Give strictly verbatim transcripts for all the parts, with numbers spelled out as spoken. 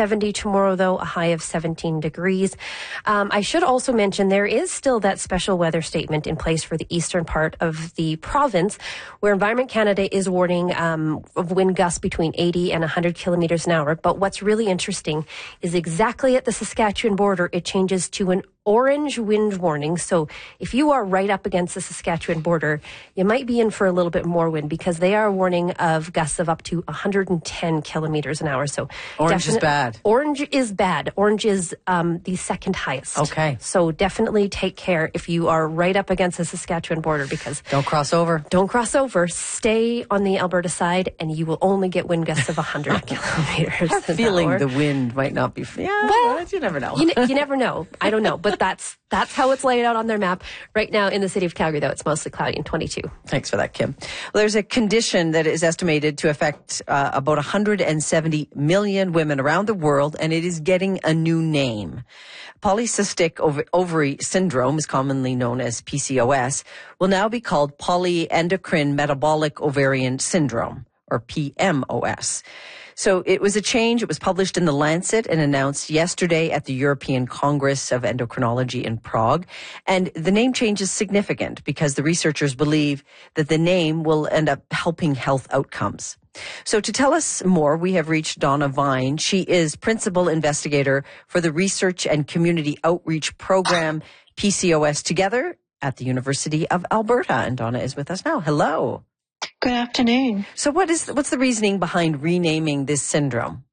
seventy tomorrow, though, a high of seventeen degrees. Um, I should also mention there is still that special weather statement in place for the eastern part of the province, where Environment Canada is warning um, of wind gusts between eighty and one hundred kilometers an hour. But what's really interesting is exactly at the Saskatchewan border, it changes to an orange wind warning. So if you are right up against the Saskatchewan border, you might be in for a little bit more wind, because they are warning of gusts of up to one hundred ten kilometers an hour. So orange is bad. Orange is bad. Orange is um, the second highest. Okay. So definitely take care if you are right up against the Saskatchewan border, because don't cross over. Don't cross over. Stay on the Alberta side, and you will only get wind gusts of one hundred kilometers an feeling hour. The wind might not be. Yeah, well, you never know. you, you never know. I don't know, but that's that's how it's laid out on their map. Right now in the city of Calgary, though, it's mostly cloudy and twenty-two. Thanks for that, Kim. Well, there's a condition that is estimated to affect uh, about one hundred seventy million women around the world, and it is getting a new name. Polycystic ov- ovary syndrome, is commonly known as P C O S, will now be called polyendocrine metabolic ovarian syndrome, or P M O S. So it was a change. It was published in The Lancet and announced yesterday at the European Congress of Endocrinology in Prague. And the name change is significant because the researchers believe that the name will end up helping health outcomes. So to tell us more, we have reached Donna Vine. She is principal investigator for the Research and Community Outreach Program P C O S Together at the University of Alberta. And Donna is with us now. Hello. Good afternoon. So what is what's the reasoning behind renaming this syndrome?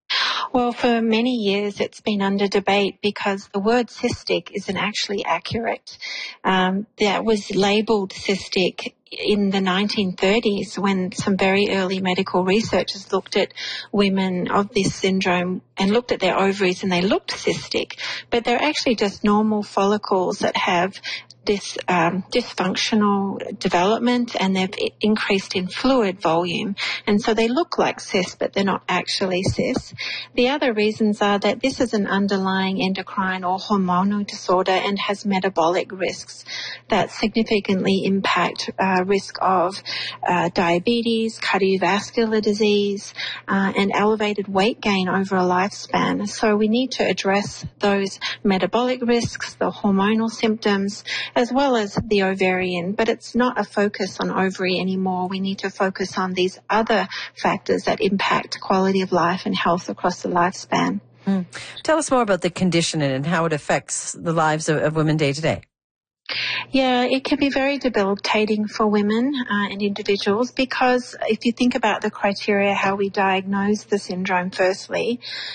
Well, for many years it's been under debate because the word cystic isn't actually accurate. Um, that was labelled cystic in the nineteen thirties when some very early medical researchers looked at women of this syndrome and looked at their ovaries and they looked cystic, but they're actually just normal follicles that have this um, dysfunctional development, and they've increased in fluid volume, and so they look like cysts, but they're not actually cysts. The other reasons are that this is an underlying endocrine or hormonal disorder and has metabolic risks that significantly impact uh, risk of uh, diabetes, cardiovascular disease, uh, and elevated weight gain over a lifespan. So we need to address those metabolic risks, the hormonal symptoms, as well as the ovarian, but it's not a focus on ovary anymore. We need to focus on these other factors that impact quality of life and health across the lifespan. Mm. Tell us more about the condition and how it affects the lives of, of women day to day. Yeah, it can be very debilitating for women uh, and individuals because if you think about the criteria, how we diagnose the syndrome firstly,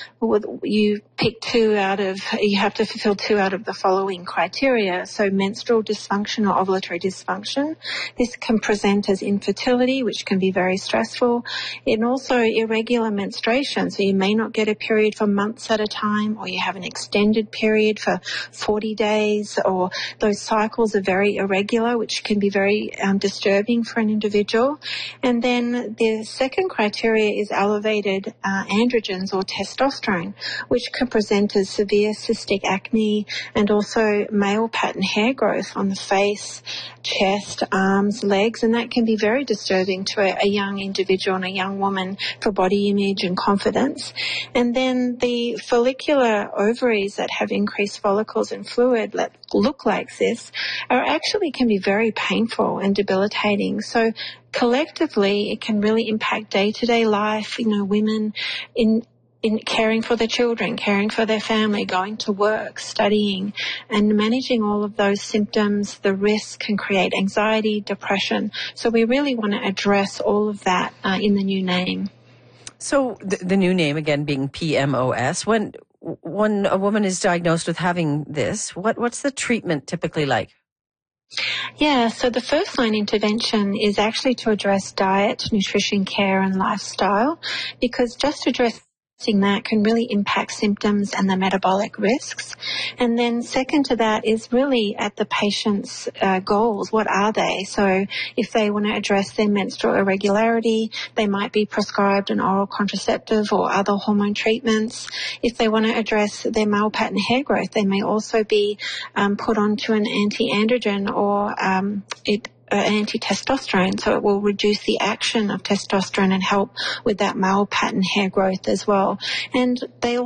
you pick two out of, you have to fulfill two out of the following criteria. So menstrual dysfunction or ovulatory dysfunction. This can present as infertility, which can be very stressful, and also irregular menstruation. So you may not get a period for months at a time, or you have an extended period for forty days, or those cycles are very irregular, which can be very um, disturbing for an individual. And then the second criteria is elevated uh, androgens or testosterone, which can present as severe cystic acne and also male pattern hair growth on the face, chest, arms, legs, and that can be very disturbing to a, a young individual and a young woman for body image and confidence. And then the follicular ovaries that have increased follicles and fluid that look like this are actually can be very painful and debilitating. So collectively, it can really impact day-to-day life, you know, women in in caring for their children, caring for their family, going to work, studying, and managing all of those symptoms. The risk can create anxiety, depression. So we really want to address all of that uh, in the new name. So the, the new name, again, being P M O S, when when a woman is diagnosed with having this, what what's the treatment typically like? Yeah, so the first line intervention is actually to address diet, nutrition, care, and lifestyle, because just addressing that can really impact symptoms and the metabolic risks. And then second to that is really at the patient's uh, goals. What are they? So if they want to address their menstrual irregularity, they might be prescribed an oral contraceptive or other hormone treatments. If they want to address their male pattern hair growth, they may also be um, put onto an anti-androgen or um, it Uh, anti-testosterone, so it will reduce the action of testosterone and help with that male pattern hair growth as well. And they